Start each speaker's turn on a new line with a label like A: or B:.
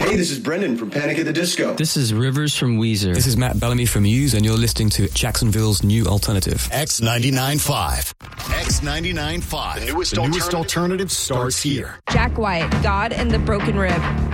A: Hey, this is Brendan from Panic at the Disco.
B: This is Rivers from Weezer.
C: This is Matt Bellamy from Muse, and you're listening to Jacksonville's New Alternative.
D: X99.5. X99.5. The newest alternative starts here.
E: Jack White, God and the Broken Rib.